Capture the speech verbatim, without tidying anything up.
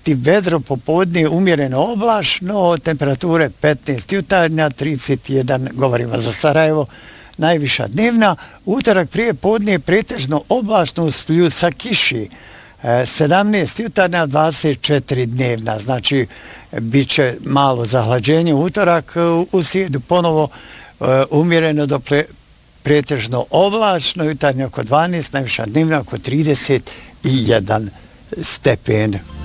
biti vedro popodne, umjereno oblačno, temperature petnaest jutarnja, trideset jedan, govorimo za Sarajevo, najviša dnevna. Utorak prije podne pretežno oblačno uz pljusak kiši, sedamnaest jutarnja, dvadeset četiri dnevna, znači bit će malo zahlađenje utorak, u srijedu ponovo umjereno do pretežno oblačno, jutarnje oko dvanaest, najviša dnevna oko trideset jedan stepen.